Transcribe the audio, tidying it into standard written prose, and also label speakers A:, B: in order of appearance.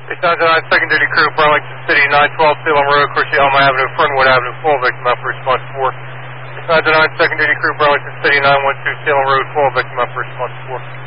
A: 9 second duty crew, Burlington City, 912 Salem Road, Corsia Elma Avenue, Fernwood Avenue, full victim up for response 4. 9 second duty crew, Burlington City, 912 Salem Road, full victim up for response 4.